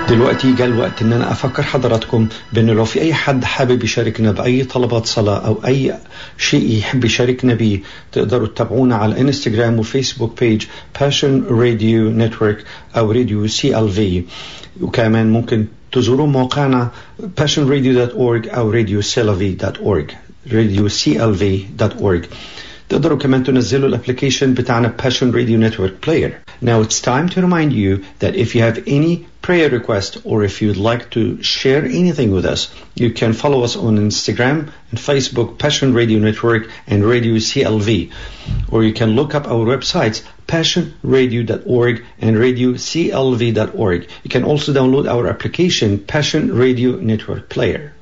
دلوقتي جاء الوقت ان انا افكر حضراتكم بان لو في اي حد حابب يشاركنا باي طلبات صلاة او اي شيء يحب يشاركنا بيه، تقدروا تتابعونا على انستغرام وفيسبوك بيج Passion Radio Network او راديو CLV، وكمان ممكن تزوروا موقعنا passionradio.org او radioclv.org radioclv.org. تقدروا كمان تنزلوا الابليكيشن بتاعنا Passion Radio Network Player. Now it's time to remind you that if you have any prayer request or if you'd like to share anything with us, you can follow us on Instagram and Facebook, Passion Radio Network and Radio CLV. Or you can look up our websites, passionradio.org and radioclv.org. You can also download our application, Passion Radio Network Player.